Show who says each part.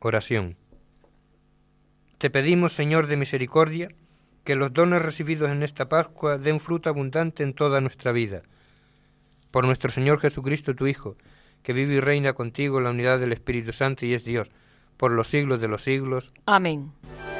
Speaker 1: Oración. Te pedimos, Señor de misericordia, que los dones recibidos en esta Pascua den fruto abundante en toda nuestra vida. Por nuestro Señor Jesucristo, tu Hijo, que vive y reina contigo en la unidad del Espíritu Santo y es Dios, por los siglos de los siglos.
Speaker 2: Amén.